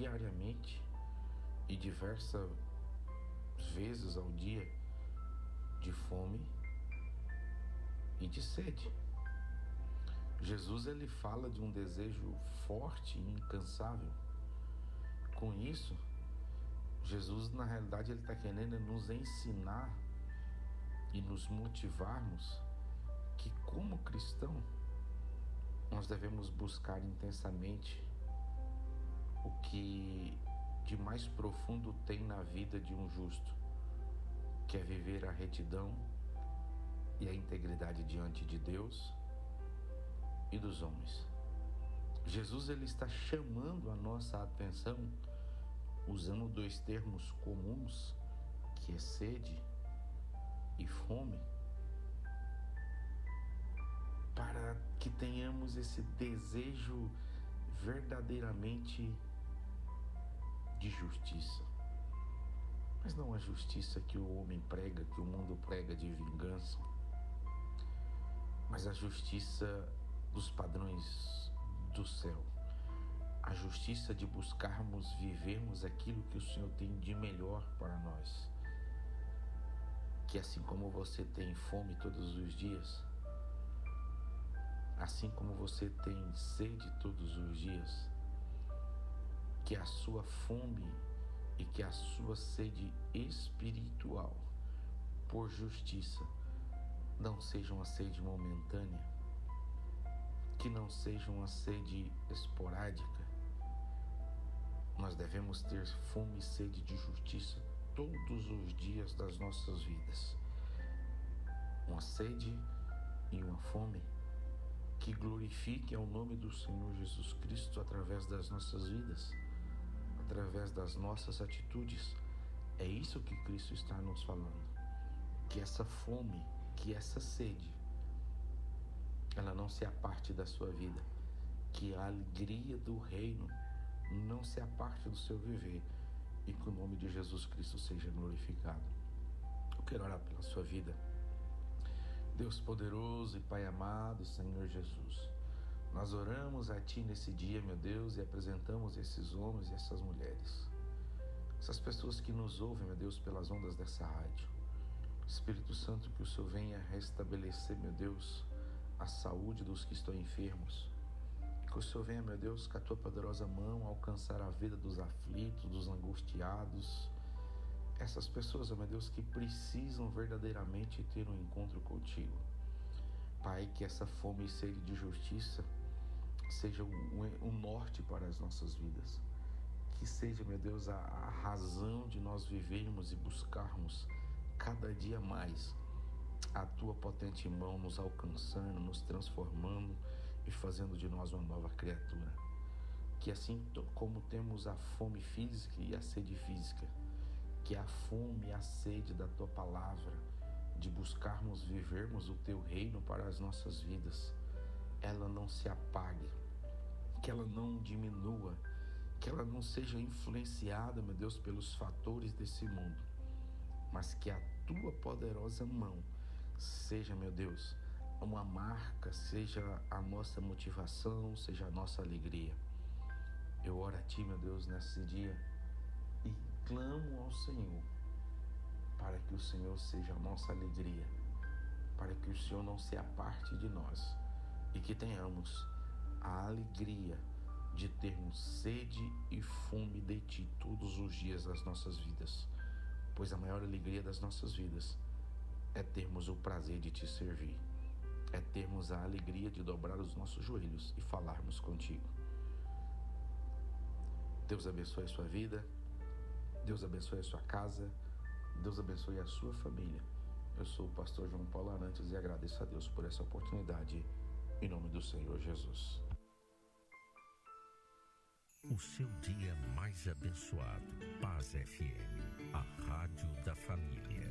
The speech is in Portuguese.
diariamente e diversas vezes ao dia de fome e de sede. Jesus, ele fala de um desejo forte e incansável. Com isso, Jesus, na realidade, ele está querendo nos ensinar e nos motivarmos que, como cristão, nós devemos buscar intensamente o que de mais profundo tem na vida de um justo, que é viver a retidão e a integridade diante de Deus e dos homens. Jesus, ele está chamando a nossa atenção usando dois termos comuns, que é sede e fome, para que tenhamos esse desejo verdadeiramente de justiça. Mas não a justiça que o homem prega, que o mundo prega de vingança, mas a justiça dos padrões do céu. A justiça de buscarmos vivermos aquilo que o Senhor tem de melhor para nós. Que assim como você tem fome todos os dias, assim como você tem sede todos os dias, que a sua fome e que a sua sede espiritual por justiça não seja uma sede momentânea, que não seja uma sede esporádica. Nós devemos ter fome e sede de justiça todos os dias das nossas vidas. Uma sede e uma fome que glorifique ao nome do Senhor Jesus Cristo através das nossas vidas, através das nossas atitudes. É isso que Cristo está nos falando. Que essa fome, que essa sede, ela não se aparte da sua vida. Que a alegria do reino não se aparte do seu viver e que o nome de Jesus Cristo seja glorificado. Eu quero orar pela sua vida. Deus poderoso e Pai amado, Senhor Jesus, nós oramos a Ti nesse dia, meu Deus, e apresentamos esses homens e essas mulheres, essas pessoas que nos ouvem, meu Deus, pelas ondas dessa rádio. Espírito Santo, que o Senhor venha restabelecer, meu Deus, a saúde dos que estão enfermos. Que o Senhor venha, meu Deus, com a Tua poderosa mão alcançar a vida dos aflitos, dos angustiados. Essas pessoas, meu Deus, que precisam verdadeiramente ter um encontro contigo. Pai, que essa fome e sede de justiça seja um norte para as nossas vidas. Que seja, meu Deus, a razão de nós vivermos e buscarmos cada dia mais a Tua potente mão nos alcançando, nos transformando e fazendo de nós uma nova criatura. Que assim como temos a fome física e a sede física, que a fome e a sede da Tua palavra, de buscarmos vivermos o Teu reino para as nossas vidas, ela não se apague, que ela não diminua, que ela não seja influenciada, meu Deus, pelos fatores desse mundo, mas que a Tua poderosa mão seja, meu Deus, uma marca, seja a nossa motivação, seja a nossa alegria. Eu oro a Ti, meu Deus, nesse dia e clamo ao Senhor para que o Senhor seja a nossa alegria, para que o Senhor não se aparte de nós e que tenhamos a alegria de termos sede e fome de Ti todos os dias das nossas vidas, pois a maior alegria das nossas vidas é termos o prazer de Te servir, é termos a alegria de dobrar os nossos joelhos e falarmos contigo. Deus abençoe a sua vida, Deus abençoe a sua casa, Deus abençoe a sua família. Eu sou o pastor João Paulo Arantes e agradeço a Deus por essa oportunidade, em nome do Senhor Jesus. O seu dia mais abençoado. Paz FM, a rádio da família.